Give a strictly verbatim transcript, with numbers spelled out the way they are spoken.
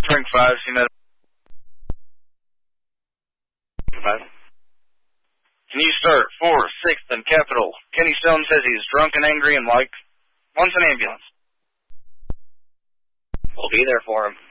Frank five, see Med. five. Can you start four, sixth, and Capital? Kenny Stone says he's drunk and angry and like wants an ambulance. We'll be there for him.